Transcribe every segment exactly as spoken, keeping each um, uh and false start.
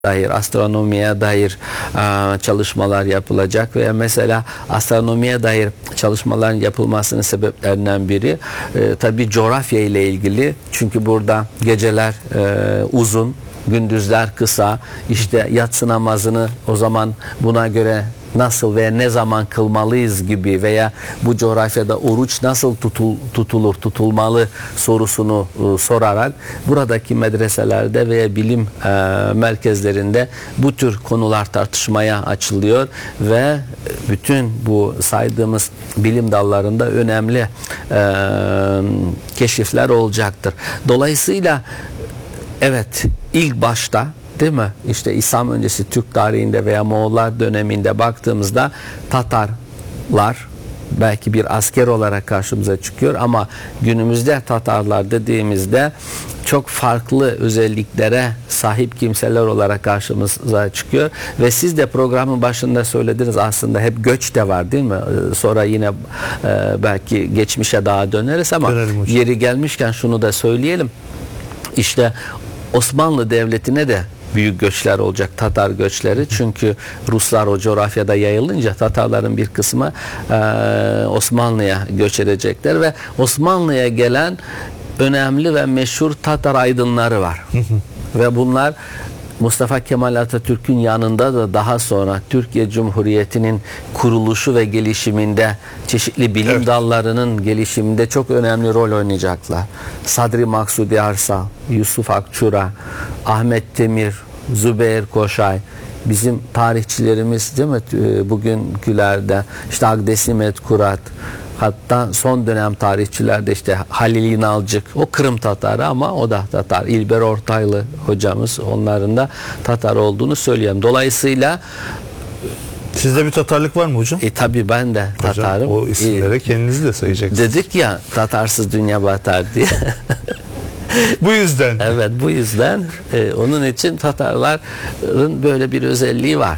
dair, astronomiye dair a, çalışmalar yapılacak ve mesela astronomiye dair çalışmaların yapılmasının sebeplerinden biri e, tabii coğrafya ile ilgili. Çünkü burada geceler e, uzun, gündüzler kısa. İşte yatsı namazını o zaman buna göre nasıl ve ne zaman kılmalıyız gibi veya bu coğrafyada oruç nasıl tutul, tutulur, tutulmalı sorusunu e, sorarak buradaki medreselerde veya bilim e, merkezlerinde bu tür konular tartışmaya açılıyor ve bütün bu saydığımız bilim dallarında önemli e, keşifler olacaktır. Dolayısıyla evet, ilk başta değil mi? İşte İslam öncesi Türk tarihinde veya Moğollar döneminde baktığımızda Tatarlar belki bir asker olarak karşımıza çıkıyor ama günümüzde Tatarlar dediğimizde çok farklı özelliklere sahip kimseler olarak karşımıza çıkıyor ve siz de programın başında söylediniz, aslında hep göç de var değil mi? Sonra yine e, belki geçmişe daha döneriz ama yeri gelmişken şunu da söyleyelim. İşte Osmanlı Devleti'ne de büyük göçler olacak, Tatar göçleri. Çünkü Ruslar o coğrafyada yayılınca Tatarların bir kısmı e, Osmanlı'ya göç edecekler ve Osmanlı'ya gelen önemli ve meşhur Tatar aydınları var. Ve bunlar Mustafa Kemal Atatürk'ün yanında da daha sonra Türkiye Cumhuriyeti'nin kuruluşu ve gelişiminde, çeşitli bilim evet. dallarının gelişiminde çok önemli rol oynayacaklar. Sadri Maksudi Arsal, Yusuf Akçura, Ahmet Temir, Zübeyir Koşay, bizim tarihçilerimiz değil mi bugünkülerde, işte Agdesimet Kurat, hatta son dönem tarihçilerde işte Halil İnalcık, o Kırım Tatarı ama o da Tatar. İlber Ortaylı hocamız, onların da Tatar olduğunu söylüyorum. Dolayısıyla sizde bir Tatarlık var mı hocam? E tabi ben de hocam, Tatarım. O isimlere e, kendinizi de sayacaksınız. Dedik ya, Tatarsız dünya batar diye. Bu yüzden. Evet, bu yüzden e, onun için Tatarların böyle bir özelliği var.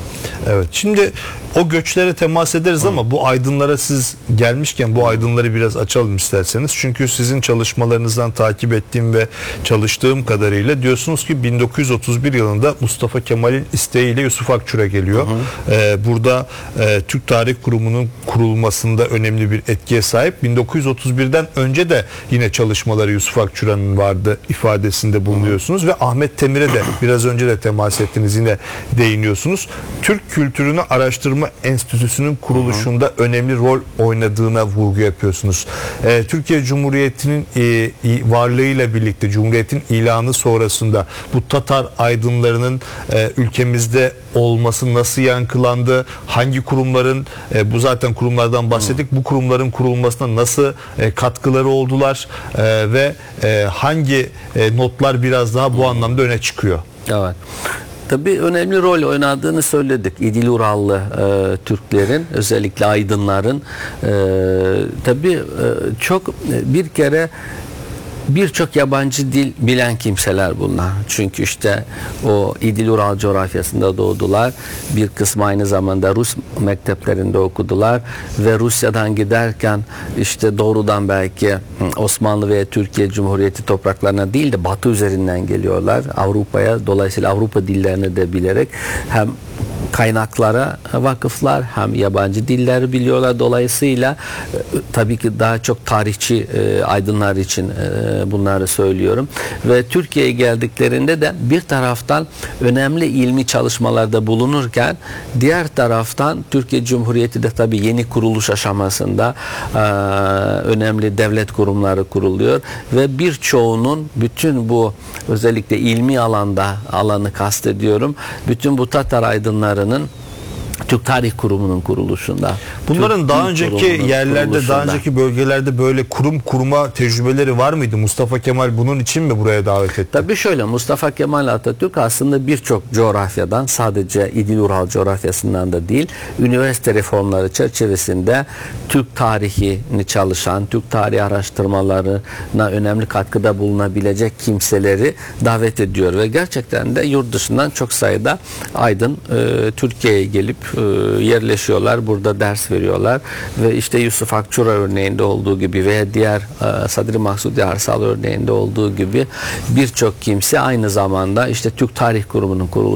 Evet. Şimdi o göçlere temas ederiz Hı. ama bu aydınlara siz gelmişken bu aydınları biraz açalım isterseniz. Çünkü sizin çalışmalarınızdan takip ettiğim ve çalıştığım kadarıyla diyorsunuz ki bin dokuz yüz otuz bir yılında Mustafa Kemal'in isteğiyle Yusuf Akçura geliyor. Ee, burada e, Türk Tarih Kurumu'nun kurulmasında önemli bir etkiye sahip. bin dokuz yüz otuz birden önce de yine çalışmaları Yusuf Akçura'nın vardı ifadesinde bulunuyorsunuz Hı. ve Ahmet Temir'e de biraz önce de temas ettiniz, yine değiniyorsunuz. Türk kültürünü araştırma Enstitüsü'nün kuruluşunda Hı-hı. önemli rol oynadığına vurgu yapıyorsunuz. Ee, Türkiye Cumhuriyeti'nin e, varlığıyla birlikte Cumhuriyet'in ilanı sonrasında bu Tatar aydınlarının e, ülkemizde olması nasıl yankılandı? Hangi kurumların, e, bu zaten kurumlardan bahsettik, Hı-hı. bu kurumların kurulmasına nasıl e, katkıları oldular e, ve e, hangi e, notlar biraz daha bu Hı-hı. anlamda öne çıkıyor? Evet. Tabii önemli rol oynadığını söyledik. İdil Urallı e, Türklerin, özellikle aydınların e, tabii e, çok e, bir kere birçok yabancı dil bilen kimseler bunlar. Çünkü işte o İdil Ural coğrafyasında doğdular. Bir kısmı aynı zamanda Rus mekteplerinde okudular ve Rusya'dan giderken işte doğrudan belki Osmanlı veya Türkiye Cumhuriyeti topraklarına değil de Batı üzerinden geliyorlar Avrupa'ya. Dolayısıyla Avrupa dillerini de bilerek hem kaynaklara vakıflar hem yabancı dilleri biliyorlar. Dolayısıyla e, tabii ki daha çok tarihçi e, aydınlar için e, bunları söylüyorum. Ve Türkiye'ye geldiklerinde de bir taraftan önemli ilmi çalışmalarda bulunurken diğer taraftan Türkiye Cumhuriyeti de tabii yeni kuruluş aşamasında e, önemli devlet kurumları kuruluyor ve birçoğunun bütün bu özellikle ilmi alanda alanı kastediyorum. Bütün bu Tatar aydınları Türk Tarih Kurumu'nun kuruluşunda. Bunların Türk daha önceki yerlerde, daha önceki bölgelerde böyle kurum kurma tecrübeleri var mıydı? Mustafa Kemal bunun için mi buraya davet etti? Tabii şöyle, Mustafa Kemal Atatürk aslında birçok coğrafyadan, sadece İdil Ural coğrafyasından da değil, üniversite reformları çerçevesinde Türk tarihini çalışan, Türk tarihi araştırmalarına önemli katkıda bulunabilecek kimseleri davet ediyor ve gerçekten de yurt dışından çok sayıda aydın e, Türkiye'ye gelip e, yerleşiyorlar, burada ders veriyorlar ve işte Yusuf Akçura örneğinde olduğu gibi veya diğer e, Sadri Mahsudi Arsal örneğinde olduğu gibi birçok kimse aynı zamanda işte Türk Tarih Kurumu'nun kurulu